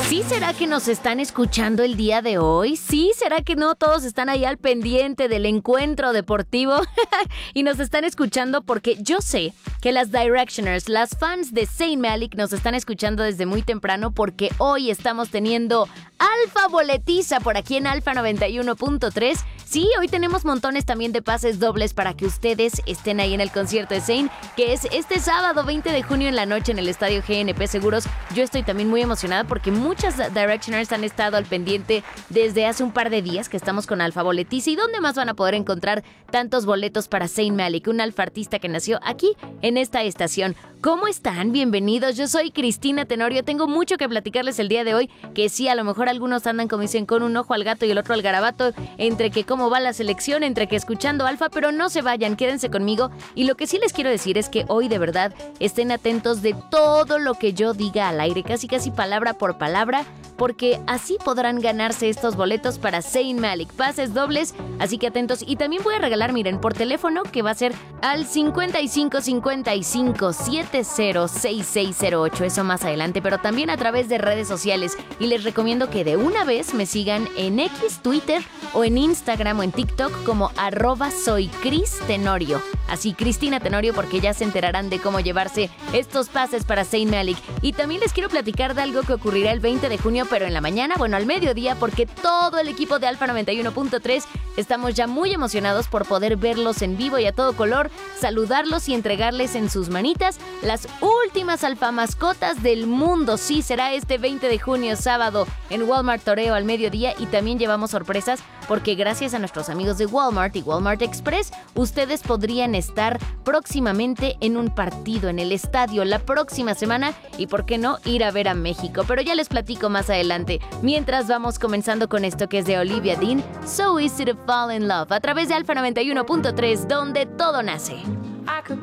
¿Sí será que nos están escuchando el día de hoy? ¿Sí será que no todos están ahí al pendiente del encuentro deportivo? Y nos están escuchando porque yo sé que las Directioners, las fans de Zayn Malik, nos están escuchando desde muy temprano porque hoy estamos teniendo Alfa Boletiza por aquí en Alfa 91.3. Sí, hoy tenemos montones también de pases dobles para que ustedes estén ahí en el concierto de Zayn, que es este sábado 20 de junio en la noche en el Estadio GNP Seguros. Yo estoy también muy emocionada porque muchas Directioners han estado al pendiente desde hace un par de días que estamos con Alfa Boletiza. ¿Y dónde más van a poder encontrar tantos boletos para Zayn Malik, un alfa artista que nació aquí en esta estación? ¿Cómo están? Bienvenidos. Yo soy Cristina Tenorio. Tengo mucho que platicarles el día de hoy, que sí, a lo mejor algunos andan, como dicen, con un ojo al gato y el otro al garabato, entre que cómo va la selección, entre que escuchando Alfa, pero no se vayan, quédense conmigo. Y lo que sí les quiero decir es que hoy de verdad estén atentos de todo lo que yo diga al aire, casi palabra por palabra, porque así podrán ganarse estos boletos para Zayn Malik, pases dobles, así que atentos. Y también voy a regalar, miren, por teléfono, que va a ser al 5555706608, eso más adelante, pero también a través de redes sociales. Y les recomiendo que de una vez me sigan en X, Twitter o en Instagram o en TikTok como @soycristenorio. Así, Cristina Tenorio, porque ya se enterarán de cómo llevarse estos pases para Zayn Malik. Y también les quiero platicar de algo que ocurrirá el 20 de junio, pero en la mañana, bueno, al mediodía, porque todo el equipo de Alfa 91.3 estamos ya muy emocionados por poder verlos en vivo y a todo color, saludarlos y entregarles en sus manitas las últimas alfa mascotas del mundo. Sí, será este 20 de junio, sábado, en Walmart Toreo al mediodía, y también llevamos sorpresas porque gracias a nuestros amigos de Walmart y Walmart Express, ustedes podrían estar próximamente en un partido en el estadio la próxima semana y, ¿por qué no, ir a ver a México? Pero ya les platico más adelante. Mientras vamos comenzando con esto que es de Olivia Dean, So Easy to Fall in Love, a través de Alfa 91.3, donde todo nace.